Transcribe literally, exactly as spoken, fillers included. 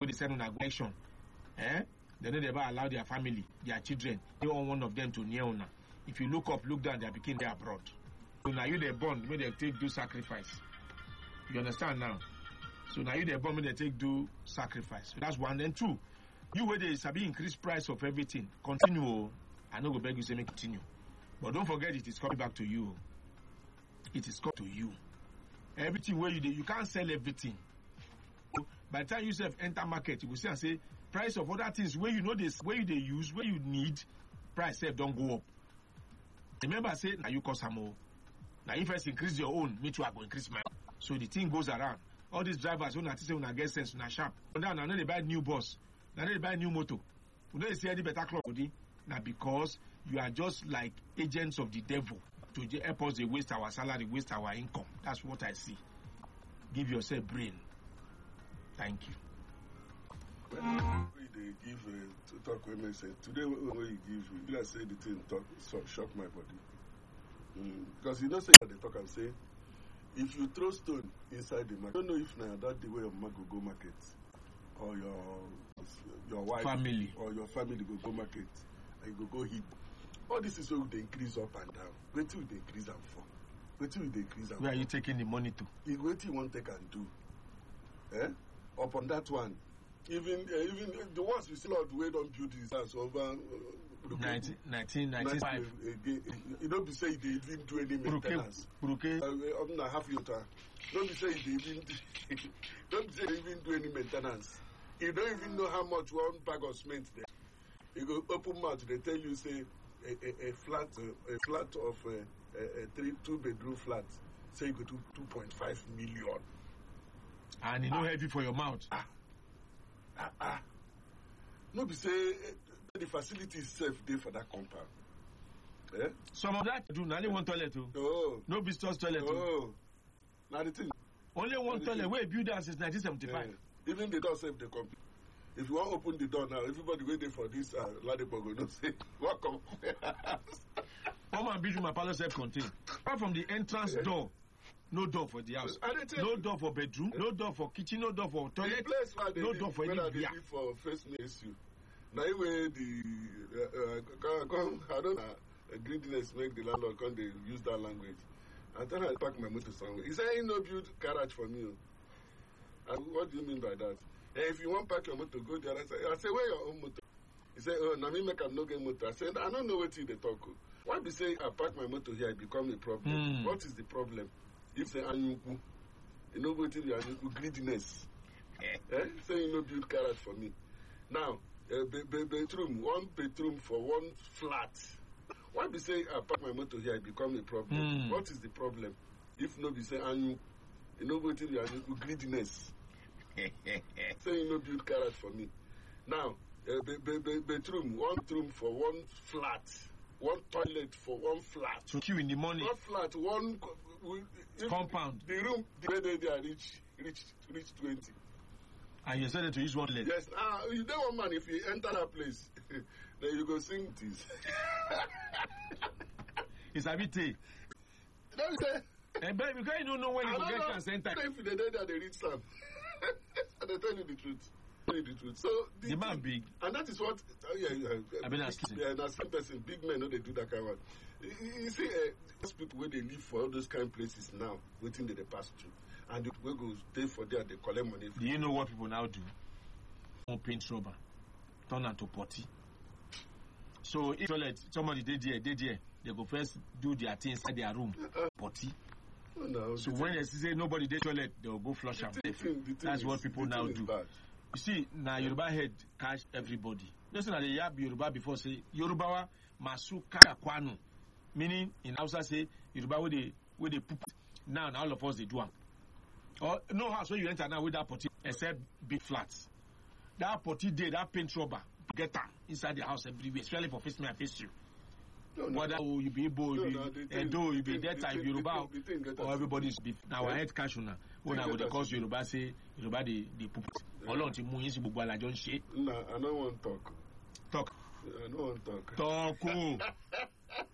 they send on aggression. Eh? They don't ever allow their family, their children, they want one of them to near una. If you look up, look down, they are becoming there abroad. So now you they born, may they take do sacrifice. You understand now? So now you they born, may they take do sacrifice. So that's one. Then two, you where they sabi increase price of everything. Continue. I know go beg you say make continue. But don't forget it is coming back to you. It is coming to you. Everything where you do, you can't sell everything. By the time you self enter market, you will see and say price of other things where you know this, where you they use, where you need, price self don't go up. Remember, say now you cost more. Now if first increase your own, me too I go increase my own. So the thing goes around. All these drivers when I say when I get sense, when I sharp. Now now they buy new bus, now they buy new motor. When they see any better clock, now because you are just like agents of the devil to help us. They waste our salary, waste our income. That's what I see. Give yourself brain. Thank you. When they give uh, to talk when they say today when you give me, I say the thing talk so shock my body. Mm. Because you know say they talk and say if you throw stone inside the market, I don't know if now that the way of man go go market or your your wife family or your family go go market and you go go hit. All this is where they increase up and down. Wait till they increase and fall. Wait till they increase and where fall. are you taking the money to? Wait till you want take and do. Eh? Upon that one, even uh, even uh, the ones you see Lord we don't build this house over uh, nineteen ninety-five. Again, you don't be say they even do any maintenance. Bruke. I'm not half your time. Don't be say they even don't be say they even do any maintenance. You don't even know how much one bag of cement there. You go open mouth, they tell you say a, a, a flat uh, a flat of uh, a, a three two bedroom flat say you go to two point five million. And it's ah. not heavy for your mouth. Ah, ah, ah. No, be say uh, the facility is safe there for that compound. Eh? Some of that do only one toilet too. No, no visitors toilet too. No, now the thing. Only one toilet. Where built that since nineteen seventy-five. Yeah. Even the door safe the complete. If you want to open the door now, everybody waiting for this uh, Ladipo go don't say welcome. Come and build my palace self-contained. Apart from the entrance yeah. door. No door for the house. No door for bedroom. No door for kitchen. No door for toilet. No door for any beer. For first issue. Now, anyway, the uh, come, I don't know. Uh, greediness make the landlord come. They use that language. And then I park my motor somewhere. He said, "Ain't no build garage for me." And what do you mean by that? Hey, if you want park your motor, go there. I say, I say, where your own motor? He said, "Oh, now me make a no get motor." I said, "I don't know what they talk. Why be say I park my motor here? It become a problem. Mm. What is the problem?" If say anyuku, you know what you are greediness. eh? Say you no build garage for me. Now, uh, be, be, bedroom, one bedroom for one flat. Why be say I park my motor here? It become a problem. Mm. What is the problem? If no be say anyuku, you know what you are greediness. Say you no build garage for me. Now, uh, be, be, be, bedroom, one room for one flat. One toilet for one flat. So queue in the morning. One flat, one compound. The room, the way they are reach, reach, reach twenty. And you said to use one leg. Yes. Ah, uh, you don't want man if you enter that place, then you go sing this. It's a bit. Don't say. And baby, because you don't know when you go get chance enter. If they know that they reach some, and they tell you the truth. The truth. So the, the man big, and that is what. Uh, yeah, yeah. I mean, big, yeah, that's some person. Big men, no, they do that kind of one. You, you see, uh, those people where they live for all those kind of places now, waiting that they pass through, and they will go stay for there. They collect money. Do you know what people now do? More paint rubber, turn into potty. So if toilet, somebody did there, did there, they go first do their thing inside their room, uh, potty. Oh, no, so when they say nobody did toilet, they will go flush them. That's what people now do. Bad. You see, now Yoruba head catch everybody. Listen, at the Yab Yoruba before say Yoruba wa masu kaka kwanu, meaning in Hausa say Yoruba where they where they poop. Now, now all of us they do am. Or no house where you enter now with that potty except big flats. That potty day, that paint rubber, get am inside the house everywhere, especially for face me and face you. No, no, Whether no. you be Igbo, you no, be Edo, you be Delta, you be Yoruba, or everybody's be now our head cash now. When I would cause Yoruba say Yoruba the the poop. Ọlọ́run ti mú yín sí gbogbo alájọ ń ṣe. No, I don't want to talk. Talk. I don't want to talk. Talk o.